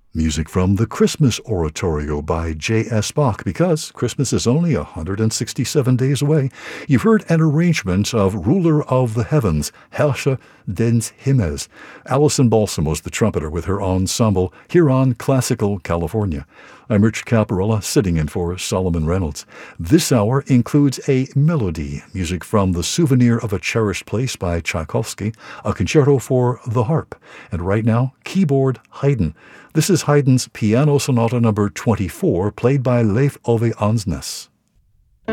Music from the Christmas Oratorio by J.S. Bach, because Christmas is only 167 days away. You've heard an arrangement of Ruler of the Heavens, Herrscher des Himmels. Alison Balsamos, the trumpeter, with her ensemble here on Classical California. I'm Rich Caparella, sitting in for Solomon Reynolds. This hour includes a melody, music from The Souvenir of a Cherished Place by Tchaikovsky, a concerto for the harp, and right now, keyboard Haydn. This is Haydn's Piano Sonata number 24, played by Leif Ove Ansnes.